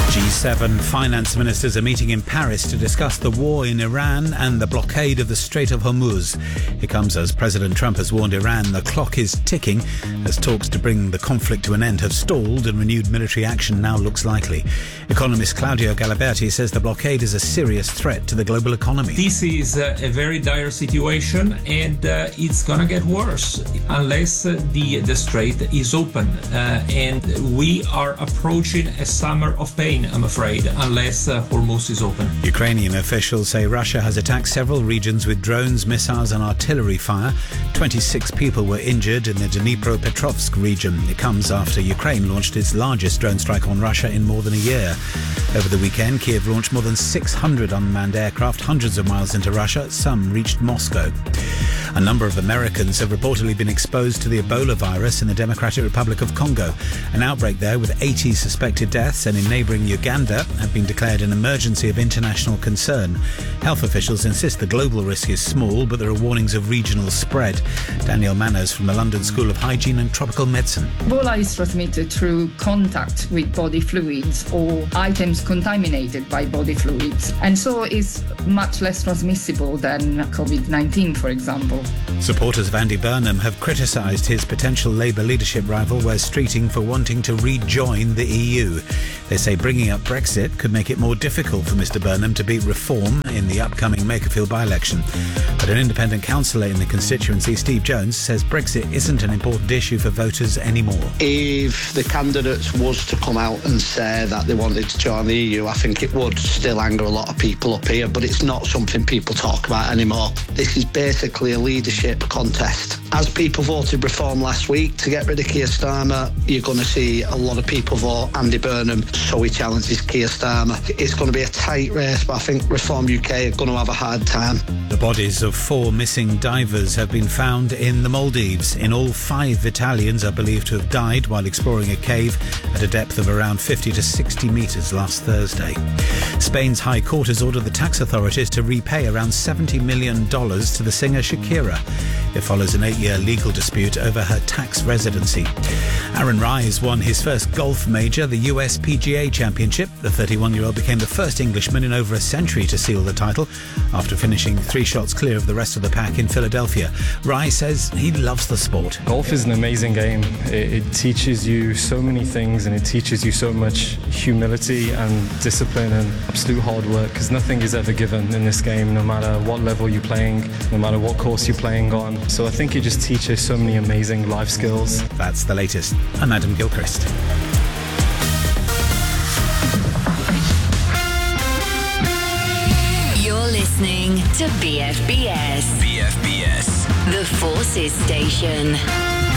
G7 finance ministers are meeting in Paris to discuss the war in Iran and the blockade of the Strait of Hormuz. It comes as President Trump has warned Iran the clock is ticking as talks to bring the conflict to an end have stalled and renewed military action now looks likely. Economist Claudio Galaberti says the blockade is a serious threat to the global economy. This is a very dire situation, and it's going to get worse unless the strait is open. And we are approaching a summer of pain, I'm afraid, unless Hormuz is open. Ukrainian officials say Russia has attacked several regions with drones, missiles and artillery fire. 26 people were injured in the Dnipropetrovsk region. It comes after Ukraine launched its largest drone strike on Russia in more than a year. Over the weekend, Kiev launched more than 600 unmanned aircraft hundreds of miles into Russia. Some reached Moscow. A number of Americans have reportedly been exposed to the Ebola virus in the Democratic Republic of Congo. An outbreak there with 80 suspected deaths and in neighbouring Uganda have been declared an emergency of international concern. Health officials insist the global risk is small, but there are warnings of regional spread. Danielle Manners from the London School of Hygiene and Tropical Medicine. Ebola is transmitted through contact with body fluids or items contaminated by body fluids, and so is much less transmissible than COVID-19, for example. Supporters of Andy Burnham have criticised his potential Labour leadership rival Wes Streeting for wanting to rejoin the EU. They say bringing up Brexit could make it more difficult for Mr Burnham to beat Reform in the upcoming Makerfield by-election. But an independent councillor in the constituency, Steve Jones, says Brexit isn't an important issue for voters anymore. If the candidates was to come out and say that they wanted to join the EU, I think it would still anger a lot of people up here, but it's not something people talk about anymore. This is basically a leadership contest. As people voted Reform last week to get rid of Keir Starmer, you're going to see a lot of people vote Andy Burnham, so he challenges Keir Starmer. It's going to be a tight race, but I think Reform UK are going to have a hard time. The bodies of 4 missing divers have been found in the Maldives. In all, 5 Italians are believed to have died while exploring a cave at a depth of around 50 to 60 metres last Thursday. Spain's High Court has ordered the tax authorities to repay around $70 million to the singer Shakira. It follows an 8-year legal dispute over her tax residency. Aaron Rise won his first golf major, the US PGA Championship. The 31-year-old became the first Englishman in over a century to seal the title after finishing 3 shots clear of the rest of the pack in Philadelphia. Rise says he loves the sport. Golf is an amazing game. It teaches you so many things, and it teaches you so much humility and discipline and absolute hard work, because nothing is ever given in this game, no matter what level you're playing, no matter what course you're playing on. So I think it just teaches so many amazing life skills. That's the latest. I'm Adam Gilchrist. You're listening to BFBS. BFBS. The Forces Station.